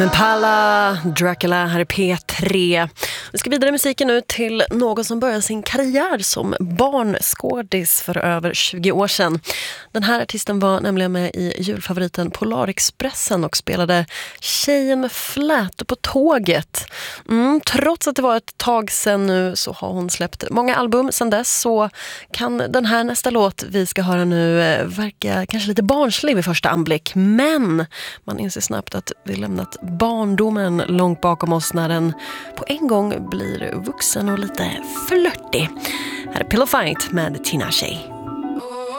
Palla Dracula här är P3. Vi ska vidare i musiken nu till någon som började sin karriär som barnskådis för över 20 år sedan. Den här artisten var nämligen med i julfavoriten Polarexpressen och spelade tjejen med flätor på tåget. Trots att det var ett tag sedan nu så har hon släppt många album sedan dess, så kan den här nästa låt vi ska höra nu verka kanske lite barnslig vid första anblick, men man inser snabbt att vi lämnat barndomen långt bakom oss när den på en gång blir vuxen och lite flörtig. Här är Pillow Fight med Tinashe.